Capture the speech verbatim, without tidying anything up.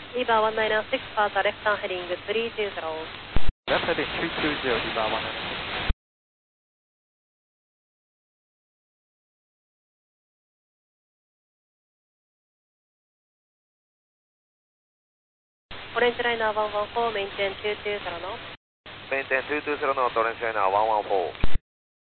E B A one nine six for the left turn heading three two zero. Left heading three two zero, E B A one nine six. Orange liner one one four, maintain two two zero knots. Maintain two two zero knots, Orange liner one one four.